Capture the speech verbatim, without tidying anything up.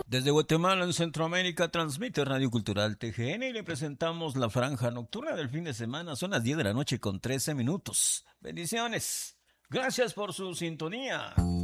Desde Guatemala, en Centroamérica, transmite Radio Cultural T G N y le presentamos la franja nocturna del fin de semana. Son las diez de la noche con trece minutos. Bendiciones. Gracias por su sintonía.